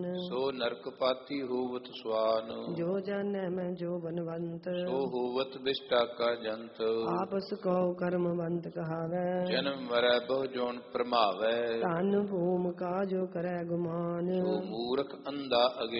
ਸੋ ਨਰਕ ਪਾਤੀ ਹੋਵਤ ਸਵਾਨ, ਜੋ ਜਾਣੈ ਮੈਂ ਜੋ ਬਨਵੰਤ, ਸੋ ਹੋਵਤ ਬਿਸ਼ਟਾ ਕਾ ਜੰਤ। ਆਪਸ ਕਉ ਕਰਮਵੰਤ ਕਹਾਵੈ, ਜਨਮ ਮਰੈ ਬਹੁ ਜੋਨ ਪ੍ਰਮਾਵੈ, ਧਨ ਭੂਮ ਕਾ ਜੋ ਕਰੈ ਗੁਮਾਨ। ਸੋ ਮੂਰਖ ਅੰਧਾ ਅਗੇ